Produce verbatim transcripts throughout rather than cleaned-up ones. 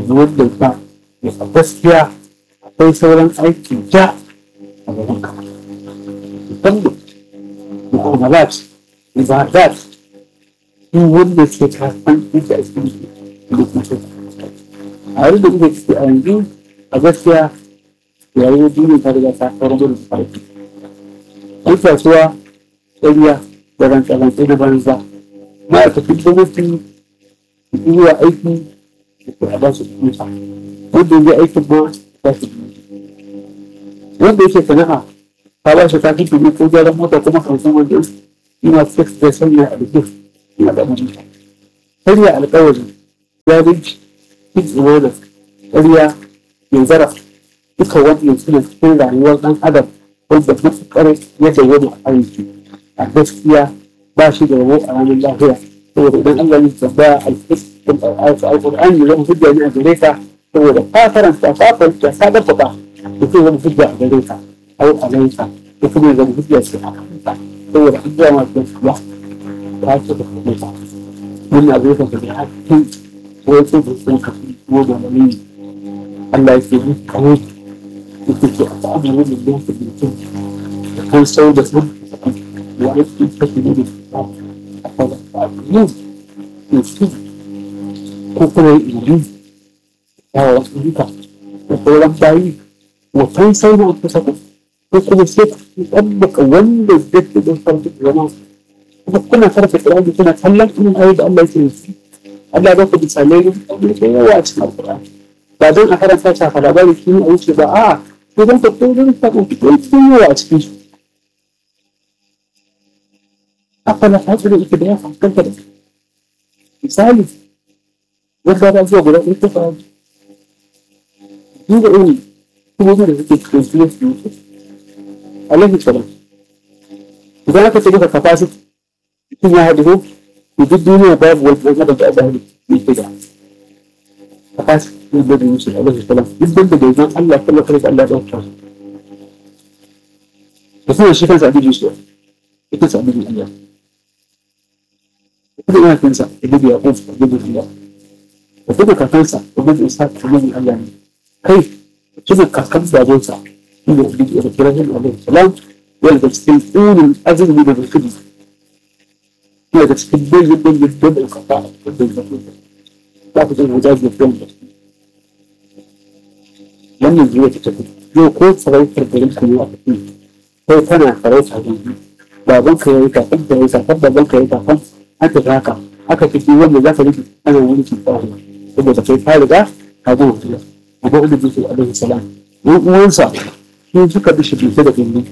wanda ba a gaskiya akwai sauran aiki ja a gaban ka musamman mu'amalat ibadat shi wanda ke kasan inda ake yi da kuma a yau da muke ciki a yanzu a gaskiya yayin duniya ta riga ta sauran gudun farki an kasuwa ƙarya da rantsarantsa na banza ma'aikacin gwamnati zuwa aiki da a ba su kusa wanda ya aikin ma ba su wanda yake sana'a ta ba shi kafin tuni ko gyaran mota kuma kansan wanda ina fix da sanya a duk ina da mutum sanya alƙawari zalunci fix da ƙarya mai zarafi duka wannan suna cikin rayuwar ɗan adam wanda matuƙar yadda wani aiki a gaskiya ba shi da rabo a ranar lafiya saboda idan Allah ya tambaya alƙur'ani ya zama hujja ne a gare ka saboda ka karanta ka fahimta ka dabbaka da zai zama hujja a gare ka au a laika da kuma ya zama hujja ce a kanka saboda an gaya masu gaskiya ba ce da kuma ta wannan abu ya kasa da hakkin wai sai da sun kafi ko da wani Allah ya ce ni kawai da ke a ta'amma wani da yake da mutum da kan sau da sun wa aiki kashi ne da su a kawai a yin da su ko kuma yin yawa wasu duka da sauran bayi wa kan sau da wata sabo ko kuma sai ku tsabbaka wanda zai da farko zama kuma kuna karfe kirani kuna kallon irin ayoyi da Allah ya ce Allah ya ba ku misalai da yawa a cikin alƙur'ani ba don a karanta shafa labari shi ne a wuce ba a sai don ka kodin ka ɗauki ɗaya cikin yawa a cikin su haka na hatsi da ita da ya fuskanta da misali wanda ba zuwa guda ɗaya ta faru duba irin kuma da suke cikin su ne su yi alaihi salam idan aka ce duka capacity mutum ya haɗu ko duk duniya babu wani ɗan adam da aka haɗu ne ke da capacity ne da Yusuf alaihi salam duk da da zan Allah kalla kalla Allah da wata da kuma shi kansa abin Yusuf ita sa abin Allah kuma ina kansa abin Yaqub abin Allah da kuma kakansa abin Isa abin Allah ne kai kuma kakan babansa inda abin Ibrahim alaihi salam wanda cikin tsurin azumi da zikiri yana da cikin bayyana bayyana da bai kafa da zikiri za ku je wajen zikiri da wannan zuwa ta tafi yau ko sarautar da yanka ne a tafi kai tana sarauta da yi baban ka yayi kafin da yayi kafin baban ka yayi kafin aka haka aka tafi wanda za ka rike ana wani ci tsawo saboda kai ka riga ka zo wuta abu da Yusuf alaihi salam yan uwansa sun suka bi shi da gindi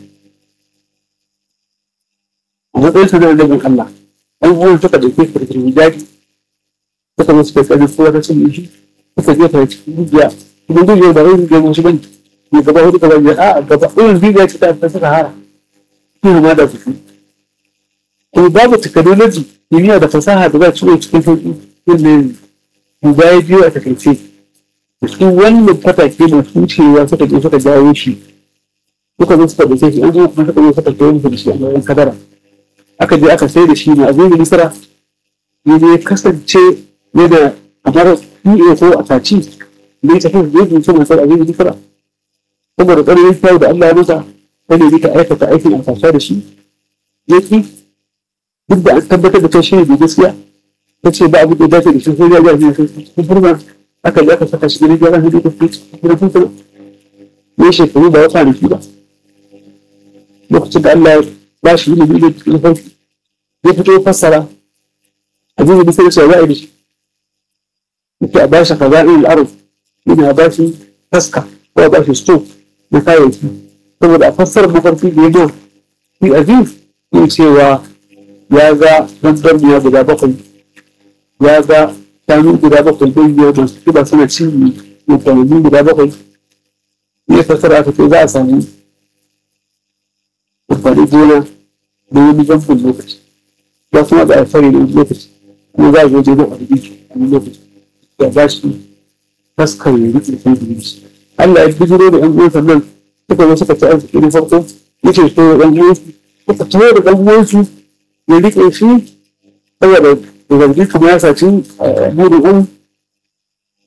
a matsayin sa da rabin Allah yan uwan suka dauke shi da hijabi suka zo suka tsare ko ta cin shi suka je ta cikin rijiya idan duk da rai da musu bane ne gaba hudu gaba ya a gaba irin rijiya ce ta suka hara shi ma da su ko babu technology kimiyya da fasaha da za su cikin sauki ne guda ya biyo a takaice cikin wannan fatake da tucewa suka je suka jawo shi suka zo suka dace shi an zo kuma suka zo suka kawo shi da shi a bayan kadara aka je aka sai da shi ne a zai misra ne ne kasance ne da kamar fiye ko a taci ne ta fi zai zuci masu a zai misra saboda tsarin kyau da Allah ya masa ta ne ka aikata aikin alfasha da shi ya ki duk da an tabbatar da ta shi ne gaskiya ta ce ba abu da dace da shi sai ya ji sun furma aka yi aka saka shi gidan gyaran hudu da fi gidan funtuna ne shekaru ba wata nufi ba lokacin da Allah ba shi ilimi da cikin farki ya fito fassara a jirgin bisa da shari'a da shi yake a ba shi kaza'in al'aruf yana a ba shi taska ko a ba shi sto na kayayyaki saboda a fassara mafarki da ya ga shi aziz yin cewa ya ga dandamiya guda bakwai ya ga shanu guda bakwai don biyar masu kiba suna cin mutane guda bakwai ya fassara aka ce za a samu amfani gona da wani zamfin lokaci ya kuma da alfari da wani lokaci kuma za a zo jirgin arziki a wani lokaci ya ba shi taskar ya rike sai da yi Allah ya bijiro da ɗan uwansa nan suka zo suka ci arziki na farko ya ce so da ɗan uwansu suka ci da ɗan uwansu ya rike shi saboda da zargi kuma ya saci burin un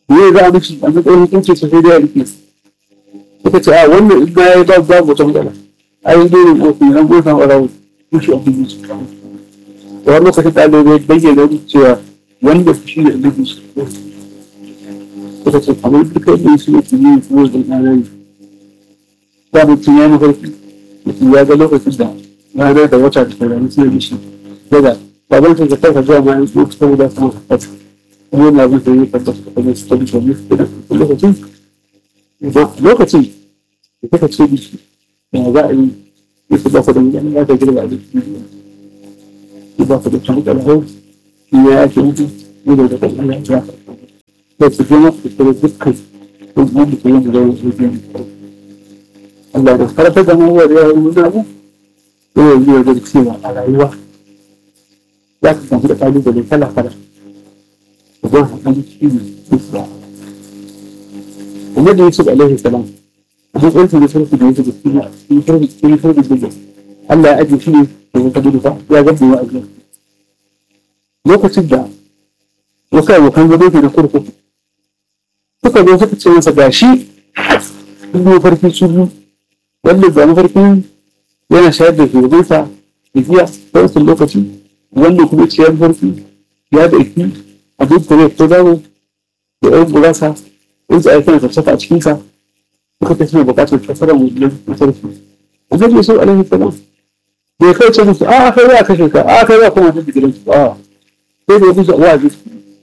ne za a mishi a matsayin hukunci su sai dai a rike su suka ce a wannan in ya yi babu babu wata matsala a yi dole ko su nan gosa wa rawu mishi a cikin su da wani lokacin ɗalibai bayyana cewa wanda su shi da ɗalibai su suka ce kamar duka ne su ne su yi su yi da ɗalibai ba mutum ya mafarki mutum ya ga lokacin da ranar da wata da taurari suna mishi daga baban sa ka zuwa ma yanzu ko saboda kuma ka kuma na bin da yi ka tafi kuma su tafi domin su da lokacin lokacin da kaka ce mishi ya za a yi ya su ba ku da mutane ya ka girba a jikin ya ba ku da can ƙarfau ya ake mutu ne da da ƙarfau ya ja da su gina su kira dukkan dukkan da ke yin da zai yi Allah da karfa da mawar ya yi wani abu yau yi wajen cewa a rayuwa za ka samu da ƙalubale kala kala da zan haɗa ciki ne isra kuma da yusuf alaihi salam a matsayin da sarki da yusuf da cikin sarki cikin sarki da Allah ya ajiye shi ne da wata duka ya gabe wa ajiyar lokacin da wasu abokan gado ke da kurkuku suka zo suka ce masa gashi sun yi farki su biyu wanda ga mafarkin yana shayar da shugabansa da giya ta wasu lokaci wanda kuma ciyar farki ya da iki abin da zai fito zamu da yan gurasa in su aiki na tafsata a cikinsa suka ta suna bukatar tasarar musulun na sarki a zai so alaihi salam da ya kai ce musu a kai za a kashe ka a kai za a kuma ta digirin su a sai da ya musu a zai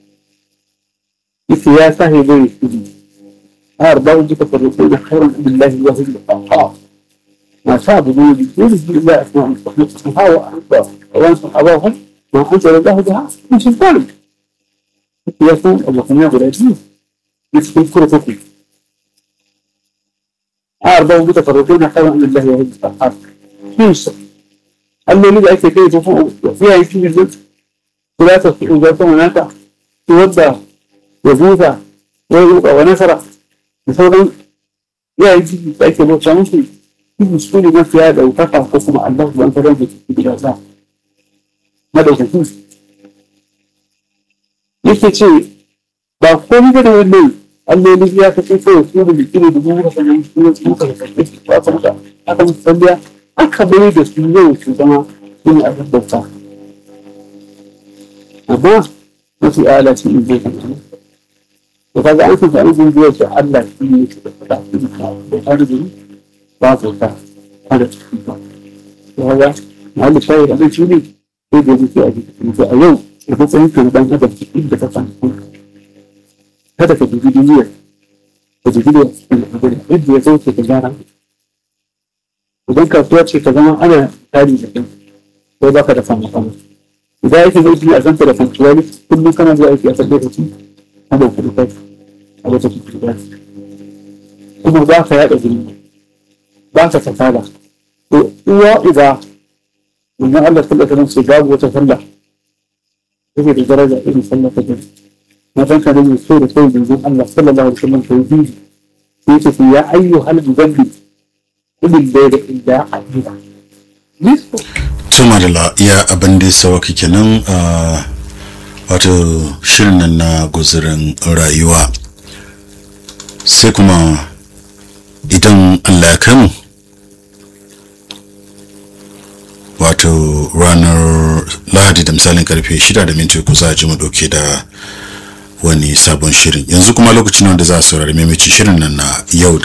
su ya sa ya bai su a arba'un jika farko da khairun billahi wa hujja fa'a ما صابوا بإذن الله أسماء المصطفى وأنصر وأنصر أباهم ما أنزل الله بها من سلطان يكون اللهم يقول أجمع يسكن كرتكم أربعة متفرقين خيرا من الله وهي الصحاب يوسف قال له ليه أيك كي تفوق فيها يمكن الزوج ثلاثة في ذات مناطق تودع وزوجة ونصر مثلا يا يجي أيك لو شامسي مسؤولي ما في هذا وتقع قسم الله وأنت راجل في الجزاء ماذا يكون yake ce ba komai da wannan alloli ya kace ko su da kike da dubu da kan su su ka kace ba ta da aka musalliya aka bai da su yau su zama yin abin da ta amma wasu ala ce in zai kan to kaga an san an zuwa ce Allah shi ne ke da fada da arziki ba su ta ada ba kaga malli sai da shi ne sai da yake a cikin a yau da matsayin ka dan adam cikin da ka san kada ka dubi duniyar ka dubi da yadda ya zo ke ka gyara idan kasuwa ce ka zama ana tari da kai ko ba ka da fama fama idan yake zai yi a zanta da punctuality kullum kana zuwa aiki a kan lokaci ana kuɗi kai a wata punctuality kuma ba ka yaɗa guri ba ka kasala to uwa uba wannan Allah sallallahu alaihi wasallam sai babu wata sallah take da daraja irin sallah ta gari na san ka da so da sai manzon Allah sallallahu alaihi wasallam sai yi sai ce ya ayyuhal mudabbi ibn da inda hadida tuma da ya abin da sauki kenan a wato shirin nan na guzurin rayuwa sai kuma idan Allah ya kai mu wato ranar lahadi da misalin karfe shida da minti uku za a ji mu dauke da wani sabon shirin yanzu kuma lokacin wanda za a saurari maimacin shirin nan na yau